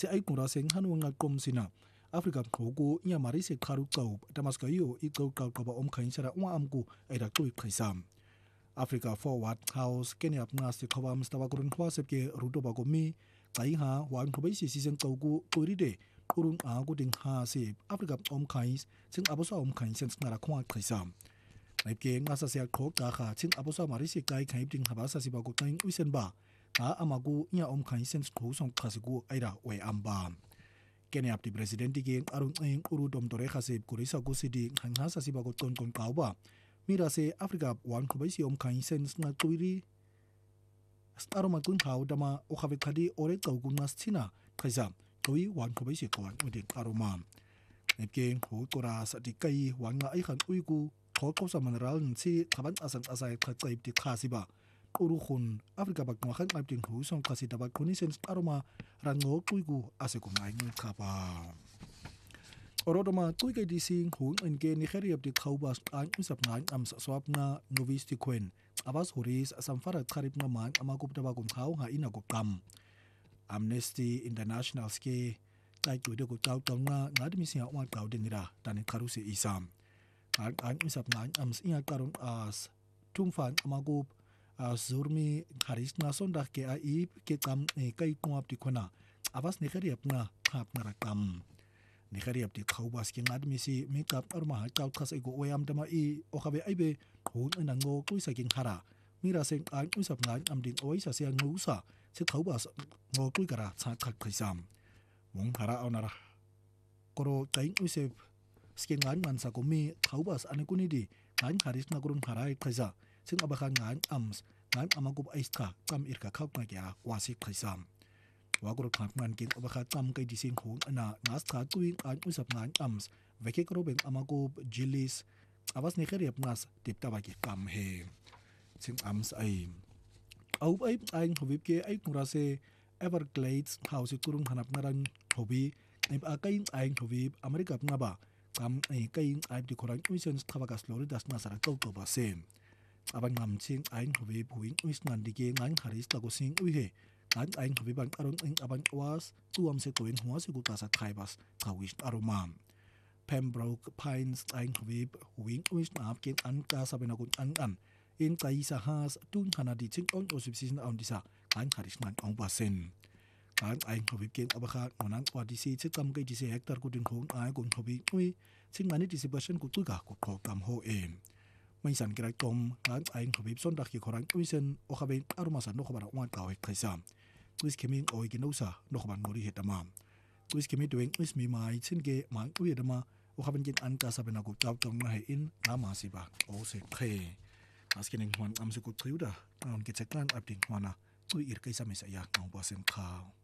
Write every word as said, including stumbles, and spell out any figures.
se ai ngura seng hanu nga kom sina Africa khoku nya mari se kharu chau tamaskayo I chau chau ka ba om khain sara wa amku ai ra tui khaisam Africa Forward House Kenya nga se khawam stawa kurun khwa sepke ruto ba ko mi kai ha wan khobai si season chauku tori de kurun a ku ding ha se Africa om khais sing abosa om khain sen ngara khwa khaisam nai ke nga sa se khok ka kha sing abosa mari se kai khai ding haba sa si ba ko kain uisen ba ka amagu nya om khain sen khu song khasiku ai ra we amba Kenya di presidenti ke arun eng uru dom tore khase kurisa ko sidi khangha sa siba ko ton kon kauba mira se Africa wan khobai si om khain sen nga tuiri staro ma kun khau dama o khabe khadi ore chau kun nas china khaisa tui wan khobai si kon ode aroma nepke ho tora sa di kai wan nga ai khan uiku tho ko sa mineral si thaban asang asai khachai ti khasiba uru khun Africa bak ma khan ai ting hu song khasi tabak khuni sen aroma rango tuiku ase ko ngai ngai khapa orodoma tuikai di sing hun en ke Nigeria di khawbas an usap ngai am swap na novis ti kwen abas horis asam fara kharip na man amakup taba kun khaw ha ina ko kam Amnesty International ske tai tu de ko taw taw na ngadmi sia wa taw de nira tan kharu se isam an an usap ngai am sia karun as tumfan amakup Zurmi haris na sondak ke aib ke kam kai kuap di khona abas Nigeria na khap na rakam Nigeria di khawbas ke ngadmi si makeup arma ha chaut khas ego oyam dama I o khabe aibe khun na ngo tuisa king hara mira seng an usap ngai am ding oisa se ngusa se khawbas ngo tui kara cha khak khaisam mong hara onara koro kain usep skin ngan man sa ko mi khawbas anekuni di kan haris na kurun harai khaisa sing abakhan ngan ams ngan amagup aiska kam irka khak na kya wasi khaisam wagro khap ngan kin abakha tam kai dising khung ana nas kha tuing an usap ngan ams veke kro ben amagup jilis awas Nigeria nas tipta ba ki kam he sing ams ai au ai ai hobib ke ai kurase Everglades house turung hanap naran hobi ai akai ai hobib America nga ba kam ai kai ai di korang uisen thabagas Florida na sara to to ba sem abang ngam ching ain hobi buing uis nan dige ngan haris ta ko sing ui he ngan ain hobi ban aron ing aban was tuam se toin huwa se guta sa thaibas thawis aroma Pembroke Pines ain hobi wing uis na ap king an ka sabena kun an an in kai sa has tun hana di ching on osip season on disa ngan haris nan ong basen kan ain hobi king abakha onan kwa di si chikam kai di se hector ku din khong ai kun hobi ui ching mani di bastion ku tu ka ku kam ho em mai san kira tom kan ain khobib son dak ki khorang uisen o khabe aruma san no khobara wan ka hek thaisa tuis keming oi ki nosa no khoban ngori hetama tuis kemi doing is mi mai chin ge mang ui dama o khaben kin an ka sabena ku taw tong na he in na ma si ba o se khe askin hwan am se ku triuda on ke cheklan apting hwana tui ir kaisa me sa ya ngau ba sen kha